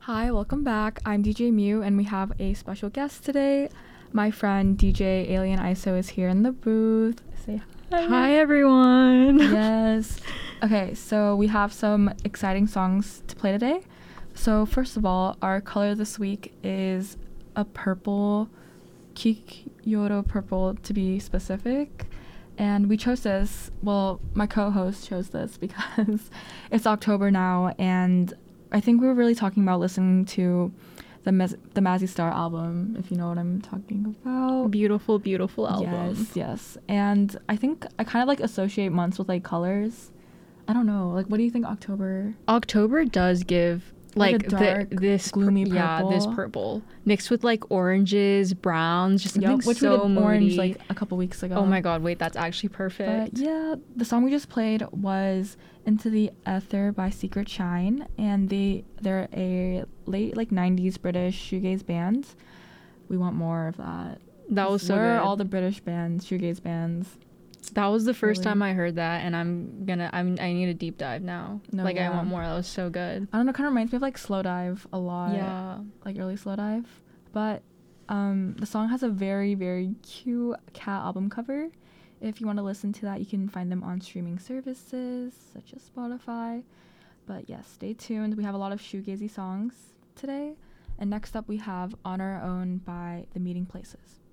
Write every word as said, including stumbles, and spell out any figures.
Hi, welcome back. I'm D J Mew, and we have a special guest today. My friend D J Alien I S O is here in the booth. Say hi. Hi, everyone. Yes. Okay, so we have some exciting songs to play today. So first of all, our color this week is a purple, Kyoto purple to be specific. And we chose this, well, my co-host chose this because it's October now, and I think we were really talking about listening to the Mez- the Mazzy Star album, if you know what I'm talking about. Beautiful, beautiful album. Yes, yes. And I think I kind of like associate months with like colors. I don't know. Like, what do you think October? October does give like, Like a dark, the, this gloomy pur- yeah, this purple. purple mixed with like oranges, browns, just something Yep, which so we did moody. orange like a couple weeks ago. Oh my god, wait, that's actually perfect. But yeah, the song we just played was Into the Ether by Secret Shine, and they they're a late like nineties British shoegaze band. We want more of that. That was so Where good. are all the British bands, shoegaze bands? That was the first Really? time I heard that, and I'm gonna I'm I need a deep dive now. No, like yeah. I want more. That was so good. I don't know, kind of reminds me of like Slow Dive a lot. Yeah. Like early Slow Dive. But um, the song has a very, very cute cat album cover. If you want to listen to that, you can find them on streaming services such as Spotify. But yes, stay tuned. We have a lot of shoegazy songs today. And next up, we have On Our Own by The Meeting Places.